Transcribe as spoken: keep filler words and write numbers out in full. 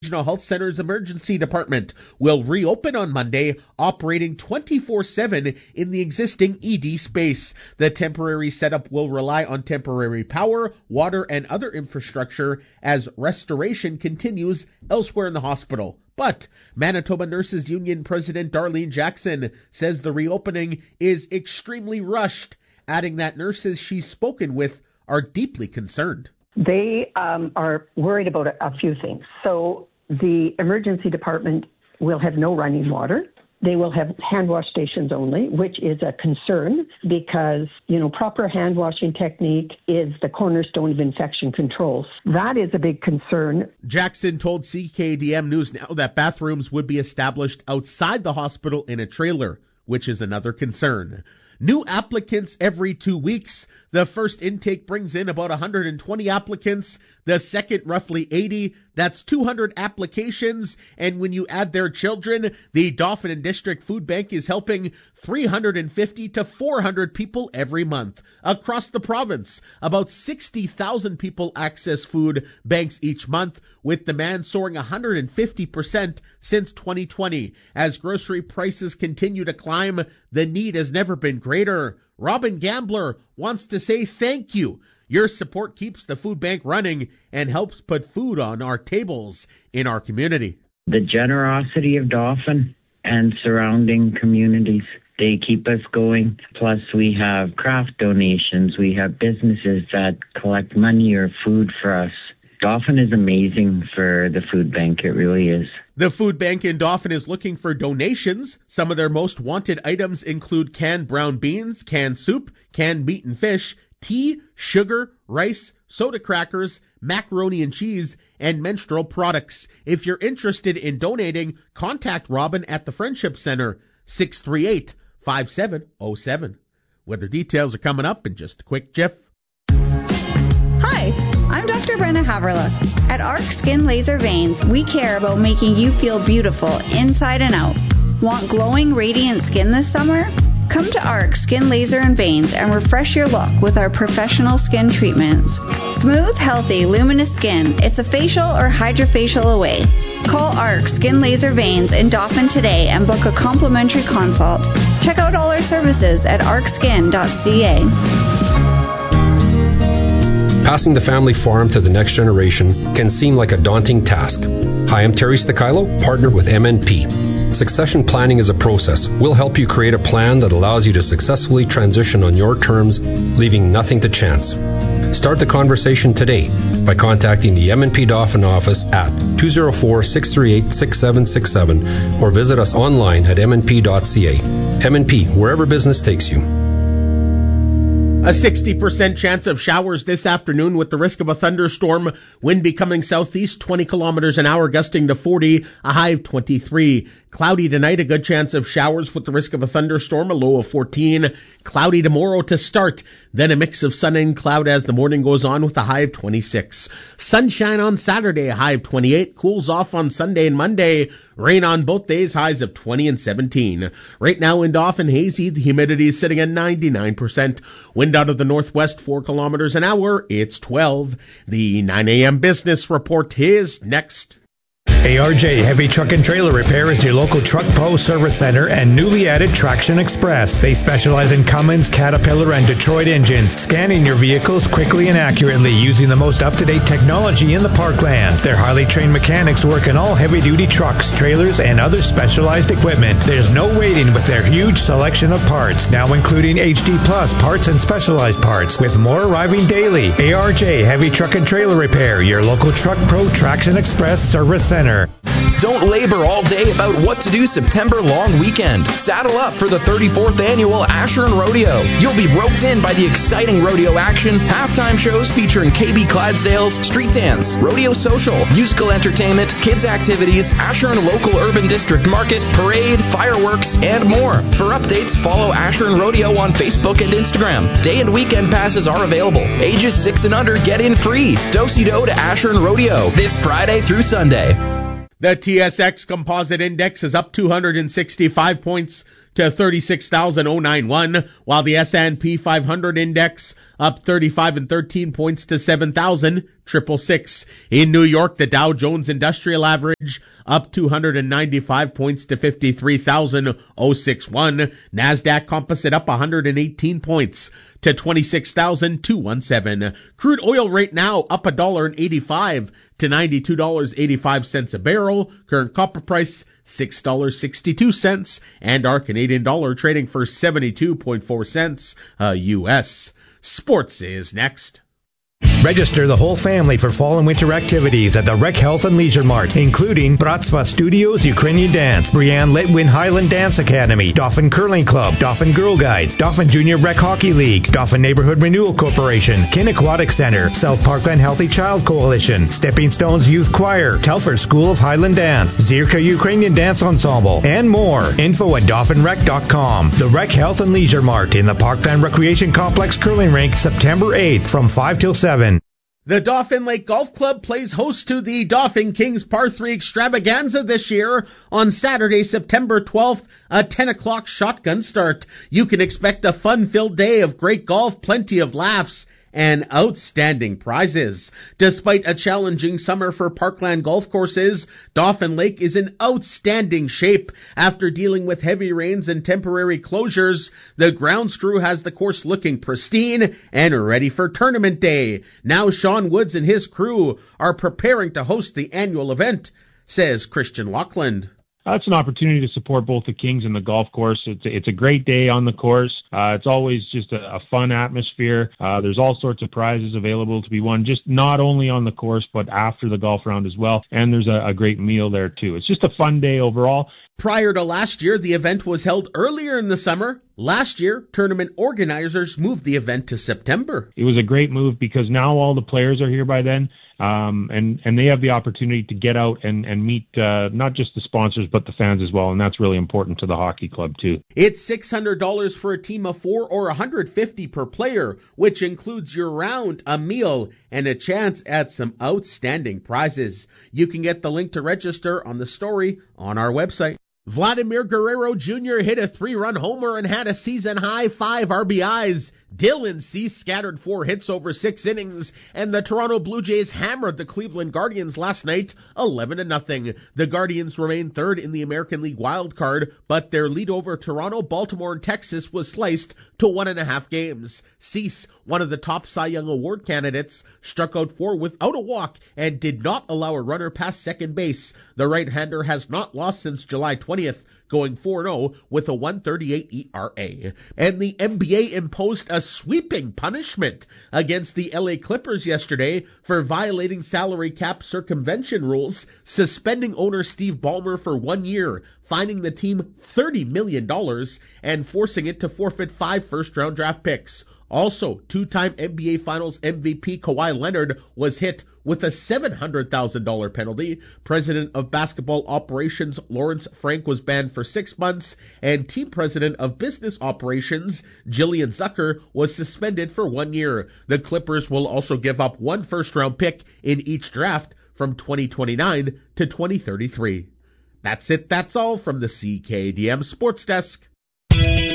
Regional Health Center's emergency department will reopen on Monday, operating twenty-four seven in the existing E D space. The temporary setup will rely on temporary power, water, and other infrastructure as restoration continues elsewhere in the hospital. But Manitoba Nurses Union President Darlene Jackson says the reopening is extremely rushed, adding that nurses she's spoken with are deeply concerned. They um, are worried about a, a few things. So the emergency department will have no running water. They will have hand wash stations only, which is a concern because, you know, proper hand washing technique is the cornerstone of infection controls. That is a big concern. Jackson told C K D M News Now that bathrooms would be established outside the hospital in a trailer, which is another concern. New applicants every two weeks. The first intake brings in about one hundred twenty applicants. The second, roughly eighty. That's two hundred applications. And when you add their children, the Dauphin and District Food Bank is helping three hundred fifty to four hundred people every month. Across the province, about sixty thousand people access food banks each month, with demand soaring one hundred fifty percent since twenty twenty. As grocery prices continue to climb, the need has never been greater. Robin Gambler wants to say thank you. Your support keeps the food bank running and helps put food on our tables in our community. The generosity of Dauphin and surrounding communities, they keep us going. Plus, we have craft donations. We have businesses that collect money or food for us. Dauphin is amazing for the food bank. It really is. The food bank in Dauphin is looking for donations. Some of their most wanted items include canned brown beans, canned soup, canned meat and fish, tea, sugar, rice, soda crackers, macaroni and cheese, and menstrual products. If you're interested in donating, contact Robin at the Friendship Center, six three eight, five seven zero seven. Weather details are coming up in just a quick jiff. Hi, I'm Doctor Brenna Haverla. At Arc Skin Laser Veins, we care about making you feel beautiful inside and out. Want glowing, radiant skin this summer? Come to Arc Skin Laser and Veins and refresh your look with our professional skin treatments. Smooth, healthy, luminous skin. It's a facial or hydrofacial away. Call Arc Skin Laser Veins in Dauphin today and book a complimentary consult. Check out all our services at arc skin dot c a. Passing the family farm to the next generation can seem like a daunting task. Hi, I'm Terry Sticilo, partner with M N P. Succession planning is a process. We'll help you create a plan that allows you to successfully transition on your terms, leaving nothing to chance. Start the conversation today by contacting the M N P Dauphin office at two oh four, six three eight, six seven six seven or visit us online at m n p dot c a. M N P, wherever business takes you. A sixty percent chance of showers this afternoon with the risk of a thunderstorm. Wind becoming southeast, twenty kilometers an hour, gusting to forty, a high of twenty-three. Cloudy tonight, a good chance of showers with the risk of a thunderstorm, a low of fourteen. Cloudy tomorrow to start, then a mix of sun and cloud as the morning goes on with a high of twenty-six. Sunshine on Saturday, a high of twenty-eight. Cools off on Sunday and Monday. Rain on both days, highs of twenty and seventeen. Right now in Dauphin, hazy, the humidity is sitting at ninety-nine percent. Wind out of the northwest, four kilometers an hour, it's twelve. The nine a.m. business report is next. A R J Heavy Truck and Trailer Repair is your local Truck Pro Service Center and newly added Traction Express. They specialize in Cummins, Caterpillar, and Detroit engines, scanning your vehicles quickly and accurately using the most up-to-date technology in the parkland. Their highly trained mechanics work in all heavy-duty trucks, trailers, and other specialized equipment. There's no waiting with their huge selection of parts, now including H D Plus parts and specialized parts, with more arriving daily. A R J Heavy Truck and Trailer Repair, your local Truck Pro Traction Express Service Center. Don't labor all day about what to do September long weekend. Saddle up for the thirty-fourth annual Asheron Rodeo. You'll be roped in by the exciting rodeo action, halftime shows featuring K B Clydesdale's street dance, rodeo social, musical entertainment, kids activities, Asheron local urban district market, parade, fireworks, and more. For updates, follow Asheron Rodeo on Facebook and Instagram. Day and weekend passes are available. Ages six and under get in free. Do-si-do to Asheron Rodeo this Friday through Sunday. The T S X Composite Index is up two hundred sixty-five points to thirty-six thousand ninety-one, while the S and P five hundred Index up thirty-five and thirteen points to seven thousand triple six. In New York, the Dow Jones Industrial Average up two hundred ninety-five points to fifty-three thousand sixty-one. NASDAQ Composite up one hundred eighteen points to twenty-six thousand two hundred seventeen. Crude oil right now up one dollar and eighty-five to ninety-two dollars and eighty-five cents a barrel. Current copper price six dollars and sixty-two cents, and our Canadian dollar trading for seventy-two point four cents uh, U S. Sports is next. Register the whole family for fall and winter activities at the Rec Health and Leisure Mart, including Bratstva Studios Ukrainian Dance, Brianne Litwin Highland Dance Academy, Dauphin Curling Club, Dauphin Girl Guides, Dauphin Junior Rec Hockey League, Dauphin Neighborhood Renewal Corporation, Kin Aquatic Center, South Parkland Healthy Child Coalition, Stepping Stones Youth Choir, Telfer School of Highland Dance, Zirka Ukrainian Dance Ensemble, and more. Info at dauphin rec dot com. The Rec Health and Leisure Mart in the Parkland Recreation Complex Curling Rink, September eighth from five till seven. The Dauphin Lake Golf Club plays host to the Dauphin Kings Par three Extravaganza this year on Saturday, September twelfth, a ten o'clock shotgun start. You can expect a fun-filled day of great golf, plenty of laughs, and outstanding prizes. Despite a challenging summer for Parkland golf courses, Dauphin Lake is in outstanding shape. After dealing with heavy rains and temporary closures, the grounds crew has the course looking pristine and ready for tournament day. Now Sean Woods and his crew are preparing to host the annual event, says Christian Lockland. Uh, it's an opportunity to support both the Kings and the golf course. It's a, it's a great day on the course. Uh, it's always just a, a fun atmosphere. Uh, there's all sorts of prizes available to be won, just not only on the course, but after the golf round as well. And there's a, a great meal there too. It's just a fun day overall. Prior to last year, the event was held earlier in the summer. Last year, tournament organizers moved the event to September. It was a great move because now all the players are here by then. Um, and, and they have the opportunity to get out and, and meet, uh, not just the sponsors, but the fans as well. And that's really important to the hockey club too. It's six hundred dollars for a team of four or one hundred fifty dollars per player, which includes year round, a meal, and a chance at some outstanding prizes. You can get the link to register on the story on our website. Vladimir Guerrero Junior hit a three-run homer and had a season-high five R B Is. Dylan Cease scattered four hits over six innings, and the Toronto Blue Jays hammered the Cleveland Guardians last night, eleven to nothing. The Guardians remain third in the American League wildcard, but their lead over Toronto, Baltimore, and Texas was sliced to one and a half games. Cease, one of the top Cy Young Award candidates, struck out four without a walk and did not allow a runner past second base. The right-hander has not lost since July twentieth. Going four and oh with a one thirty-eight E R A. And the N B A imposed a sweeping punishment against the L A Clippers yesterday for violating salary cap circumvention rules, suspending owner Steve Ballmer for one year, fining the team thirty million dollars, and forcing it to forfeit five first-round draft picks. Also, two-time N B A Finals M V P Kawhi Leonard was hit with a seven hundred thousand dollars penalty. President of Basketball Operations Lawrence Frank was banned for six months, and Team President of Business Operations Jillian Zucker was suspended for one year. The Clippers will also give up one first-round pick in each draft from twenty twenty-nine to twenty thirty-three. That's it, that's all from the C K D M Sports Desk.